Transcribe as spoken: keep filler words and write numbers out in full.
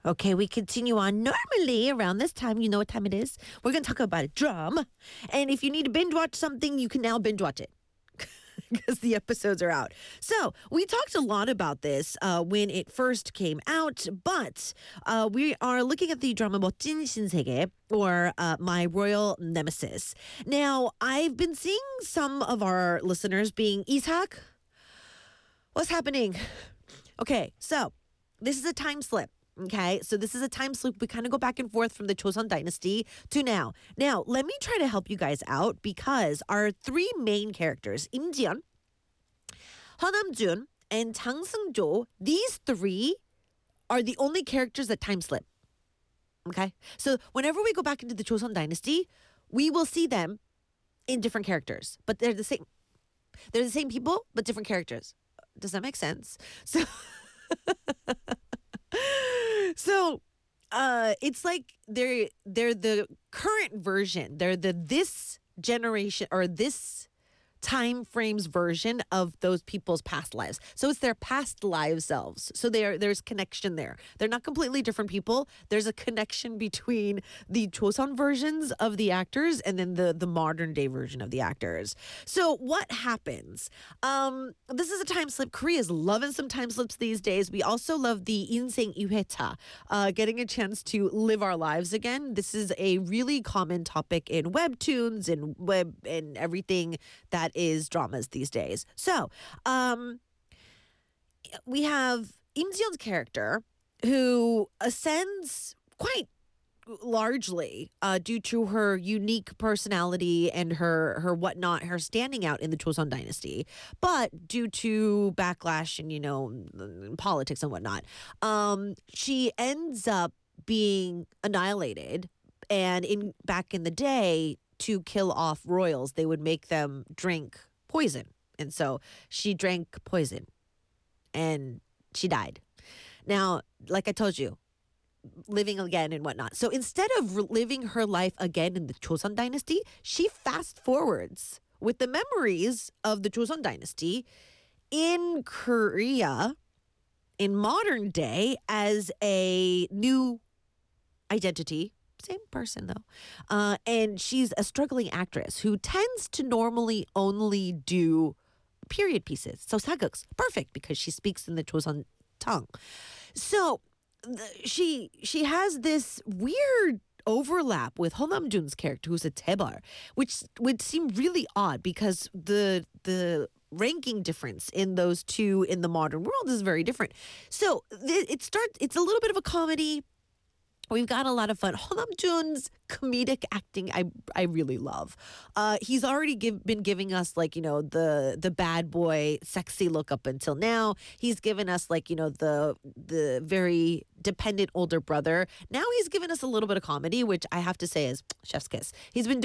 Okay, we continue on. Normally, around this time, you know what time it is? We're going to talk about a drama. And if you need to binge watch something, you can now binge watch it because the episodes are out. So, we talked a lot about this uh, when it first came out, but uh, we are looking at the drama 멋진 신세계, or uh, My Royal Nemesis. Now, I've been seeing some of our listeners being, Isak, what's happening? Okay, so this is a time slip. Okay, so this is a time slip. We kind of go back and forth from the Joseon Dynasty to now. Now, let me try to help you guys out because our three main characters, Im Ji-yeon, Heo Nam-jun, and Jang Seung-jo, these three are the only characters that time slip. Okay, so whenever we go back into the Joseon Dynasty, we will see them in different characters, but they're the same. They're the same people, but different characters. Does that make sense? So. So, uh, it's like they're they're the current version. They're the this generation or this time frame's version of those people's past lives. So it's their past live selves. So there there's connection there. They're not completely different people. There's a connection between the Joseon versions of the actors and then the the modern day version of the actors. So what happens? Um, this is a time slip. Korea's loving some time slips these days. We also love the 인생 이 회차, uh, getting a chance to live our lives again. This is a really common topic in webtoons and web and everything that is dramas these days. So, um, we have Im Ji-yeon's character who ascends quite largely uh, due to her unique personality and her her whatnot, her standing out in the Joseon Dynasty. But due to backlash and, you know, politics and whatnot, um, she ends up being annihilated. And in back in the day, to kill off royals, they would make them drink poison. And so she drank poison and she died. Now, like I told you, living again and whatnot. So instead of re- living her life again in the Joseon Dynasty, she fast forwards with the memories of the Joseon Dynasty in Korea in modern day as a new identity. Same person though. Uh, and she's a struggling actress who tends to normally only do period pieces. So sageuk, perfect because she speaks in the Joseon tongue. So th- she she has this weird overlap with Heo Nam-jun's character, who's a Taebar, which would seem really odd because the the ranking difference in those two in the modern world is very different. So th- it starts. It's a little bit of a comedy. We've got a lot of fun. Heo Nam-jun's comedic acting, I I really love. Uh, he's already give, been giving us like, you know, the the bad boy, sexy look up until now. He's given us like, you know, the the very dependent older brother. Now he's given us a little bit of comedy, which I have to say is chef's kiss. He's been